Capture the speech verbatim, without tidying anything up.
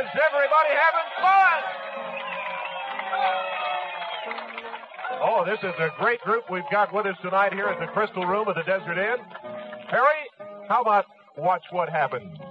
everybody having fun? Oh, this is a great group we've got with us tonight here at the Crystal Room of the Desert Inn. Harry, how about Watch What Happens?